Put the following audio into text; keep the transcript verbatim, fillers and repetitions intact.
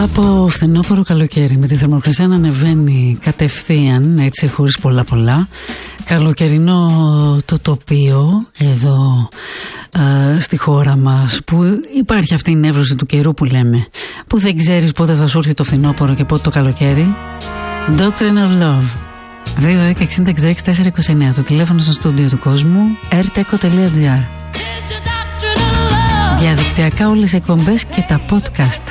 Από φθινόπωρο καλοκαίρι, με τη θερμοκρασία να ανεβαίνει κατευθείαν, έτσι χωρίς πολλά πολλά, καλοκαιρινό το τοπίο εδώ α, στη χώρα μας, που υπάρχει αυτή η νεύρωση του καιρού που λέμε, που δεν ξέρεις πότε θα σου έρθει το φθινόπωρο και πότε το καλοκαίρι. Doctrine of Love, δύο δέκα εξήντα εξήντα έξι τετρακόσια είκοσι εννέα, το τηλέφωνο στο στούντιο του κόσμου, airteco τελεία gr. Διαδικτυακά όλες οι εκπομπές και τα podcast.